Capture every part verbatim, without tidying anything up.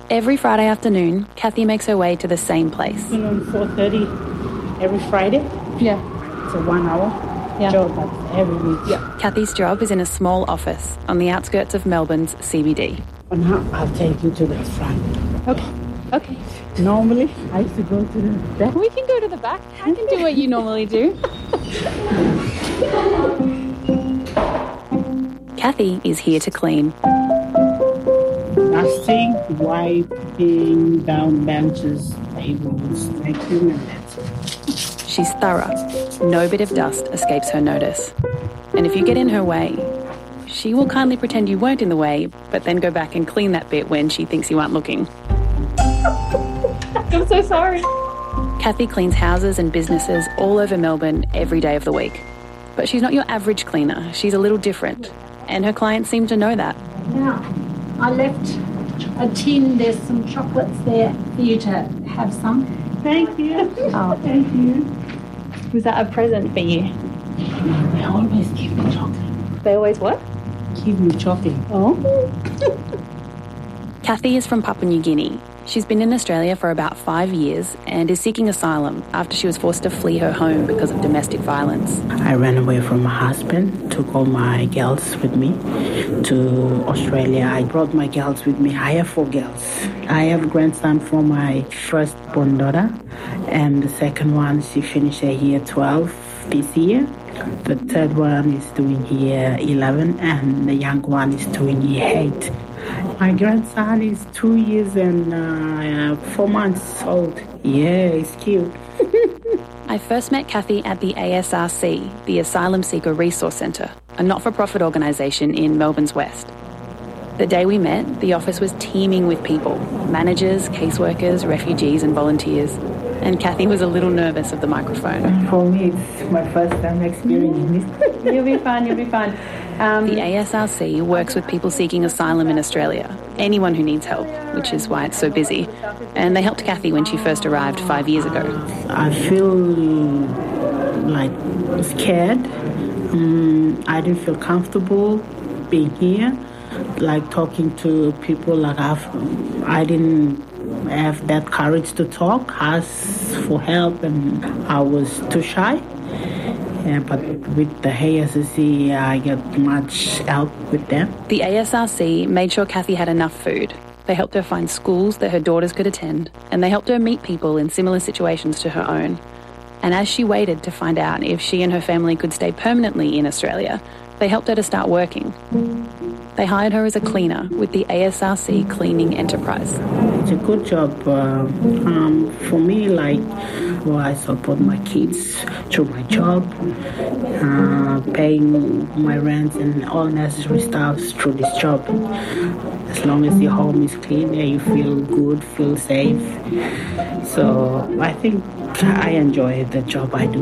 Every Friday afternoon, Kathy makes her way to the same place. On four thirty every Friday. Yeah. It's a one hour yeah. job, but every week. Yeah. Kathy's job is in a small office on the outskirts of Melbourne's C B D. And now I'll take you to the front. Okay. Okay. Normally, I used to go to the back. We can go to the back. I can do what you normally do. Kathy is here to clean. Dusting, wiping down benches, tables, vacuum, and that's it. She's thorough. No bit of dust escapes her notice. And if you get in her way, she will kindly pretend you weren't in the way, but then go back and clean that bit when she thinks you aren't looking. I'm so sorry. Kathy cleans houses and businesses all over Melbourne every day of the week. But she's not your average cleaner. She's a little different. And her clients seem to know that. Yeah, I left a tin. There's some chocolates there for you to have some. Thank you. Oh, thank you. Was that a present for you? They always give me chocolate. They always what? Give me chocolate. Oh. Kathy is from Papua New Guinea. She's been in Australia for about five years and is seeking asylum after she was forced to flee her home because of domestic violence. I ran away from my husband, took all my girls with me to Australia. I brought my girls with me. I have four girls. I have a grandson from my firstborn daughter, and the second one, she finished her year twelve this year. The third one is doing year eleven, and the young one is doing year eight. My grandson is two years and uh, four months old. Yeah, he's cute. I first met Kathy at the A S R C, the Asylum Seeker Resource Centre, a not-for-profit organisation in Melbourne's west. The day we met, the office was teeming with people, managers, caseworkers, refugees and volunteers. And Kathy was a little nervous of the microphone. For me, it's my first time experiencing this. You'll be fine, you'll be fine. Um, the A S R C works with people seeking asylum in Australia, anyone who needs help, which is why it's so busy. And they helped Kathy when she first arrived five years ago. I feel like scared. Um, I didn't feel comfortable being here, like talking to people. Like I've, I didn't have that courage to talk, ask for help, and I was too shy. Yeah, but with the A S R C, I get much help with them. The A S R C made sure Kathy had enough food. They helped her find schools that her daughters could attend, and they helped her meet people in similar situations to her own. And as she waited to find out if she and her family could stay permanently in Australia, they helped her to start working. They hired her as a cleaner with the A S R C Cleaning Enterprise. It's a good job. Uh, um, for me, like, well, I support my kids through my job, uh, paying my rent and all necessary stuff through this job. As long as your home is clean, you feel good, feel safe. So I think I enjoy the job I do.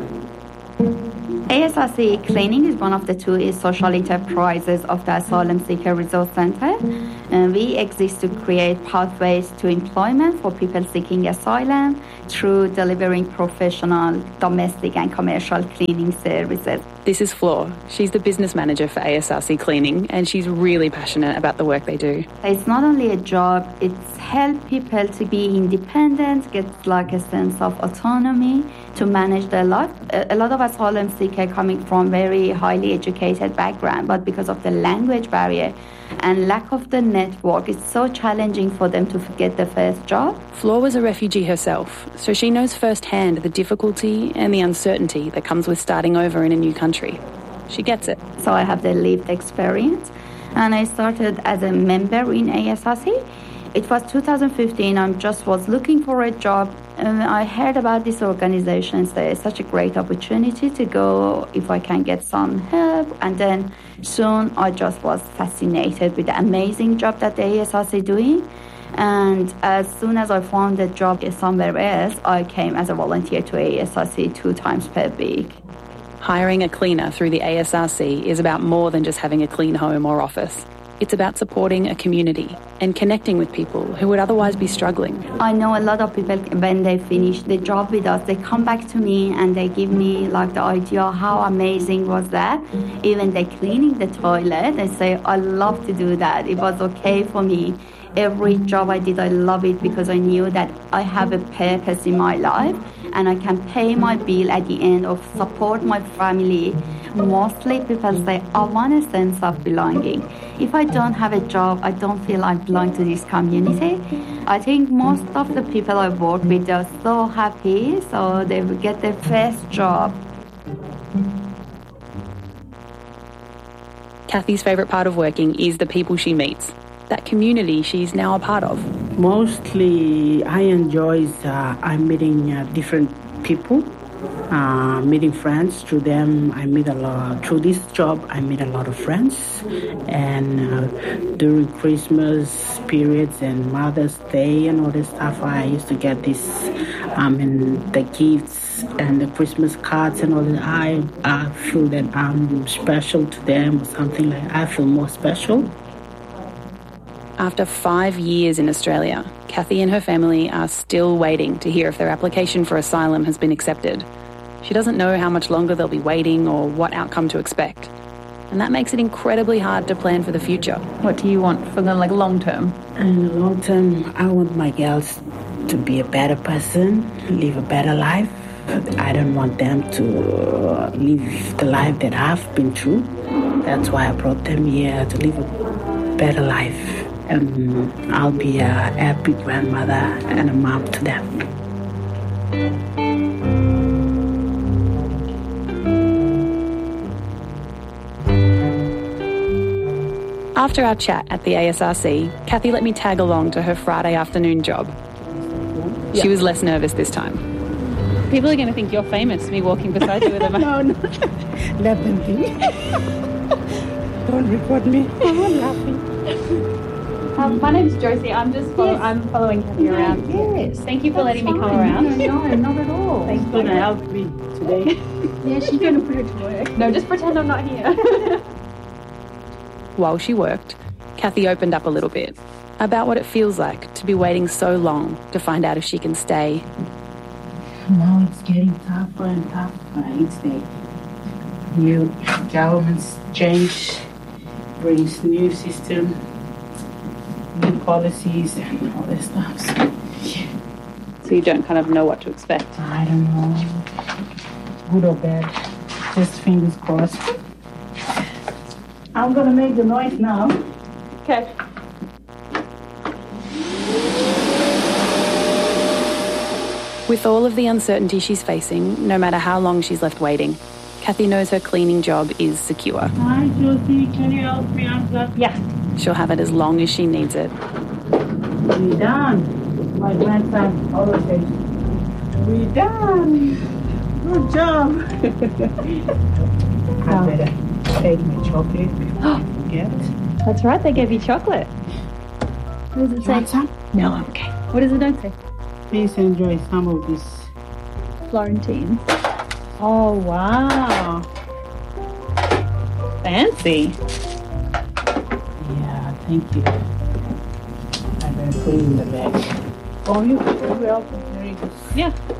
A S R C Cleaning is one of the two social enterprises of the Asylum Seeker Resource Centre. Uh, we exist to create pathways to employment for people seeking asylum through delivering professional, domestic and commercial cleaning services. This is Flor. She's the business manager for A S R C Cleaning, and she's really passionate about the work they do. It's not only a job, it's help people to be independent, get like a sense of autonomy to manage their life. A lot of asylum seekers coming from very highly educated background, but because of the language barrier and lack of the network, it's so challenging for them to get the first job. Flor was a refugee herself, so she knows firsthand the difficulty and the uncertainty that comes with starting over in a new country. She gets it. So I have the lived experience, and I started as a member in A S R C. It was two thousand fifteen, I just was looking for a job, and I heard about this organization, so it's such a great opportunity to go if I can get some help. And then soon I just was fascinated with the amazing job that the A S R C is doing. And as soon as I found a job somewhere else, I came as a volunteer to A S R C two times per week. Hiring a cleaner through the A S R C is about more than just having a clean home or office. It's about supporting a community and connecting with people who would otherwise be struggling. I know a lot of people, when they finish the job with us, they come back to me and they give me like the idea how amazing was that. Even they cleaning the toilet, they say, I love to do that. It was okay for me. Every job I did, I love it because I knew that I have a purpose in my life and I can pay my bill at the end of support my family, mostly because they all want a sense of belonging. If I don't have a job, I don't feel I belong to this community. I think most of the people I work with, they're so happy, so they will get their first job. Kathy's favourite part of working is the people she meets, that community she's now a part of. Mostly I enjoy uh, I'm meeting uh, different people, uh, meeting friends. Through them I meet a lot. Through this job I meet a lot of friends. And uh, during Christmas periods and Mother's Day and all this stuff, I used to get this, I mean, the gifts and the Christmas cards and all that. I, I feel that I'm special to them or something like that. I feel more special. After five years in Australia, Kathy and her family are still waiting to hear if their application for asylum has been accepted. She doesn't know how much longer they'll be waiting or what outcome to expect. And that makes it incredibly hard to plan for the future. What do you want for the like long term? In the long term, I want my girls to be a better person, live a better life. I don't want them to live the life that I've been through. That's why I brought them here, to live a better life. And I'll be a happy grandmother and a mom to them. After our chat at the A S R C, Kathy let me tag along to her Friday afternoon job. She Yeah. was less nervous this time. People are going to think you're famous, me walking beside you with a... No, no. Let them be. Don't record me. I'm laughing. Um, my name's Josie. I'm just follow- Yes. I'm following Kathy around. Yes. Thank you for letting me come Fine. around. No, no, not at all. Thanks You're going to help me today. Yeah, she's going to put it to work. No, just pretend I'm not here. While she worked, Kathy opened up a little bit about what it feels like to be waiting so long to find out if she can stay. Now it's getting tougher and tougher each day. New government's change brings new system, new policies and all this stuff. So, yeah. So you don't kind of know what to expect. I don't know, good or bad. Just fingers crossed. I'm gonna make the noise now. Okay. With all of the uncertainty she's facing, no matter how long she's left waiting, Kathy knows her cleaning job is secure. Hi, Josie. Can you help me answer? Yeah. She'll have it as long as she needs it. We done. My grandson always says, we done. Good job. I better take my chocolate before I forget. That's right, they gave you chocolate. What does it You want some? No, I'm okay. What does it don't say? Please enjoy some of this. Florentine. Oh, wow. Fancy. Yeah, thank you. I better put it in the bag. Oh, you you're welcome. Very good. Yeah.